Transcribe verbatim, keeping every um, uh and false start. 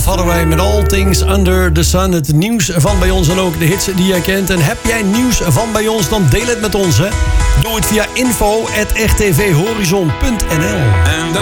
Ralph hadden wij met All Things Under the Sun. Het nieuws van bij ons en ook de hits die jij kent. En heb jij nieuws van bij ons, dan deel het met ons, hè. Doe het via info at r t v horizon punt n l. And